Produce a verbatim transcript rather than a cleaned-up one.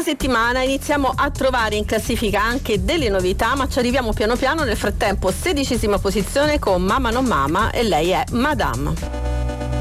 settimana iniziamo a trovare in classifica anche delle novità, ma ci arriviamo piano piano. Nel frattempo sedicesima posizione con Mama non Mama e lei è Madame.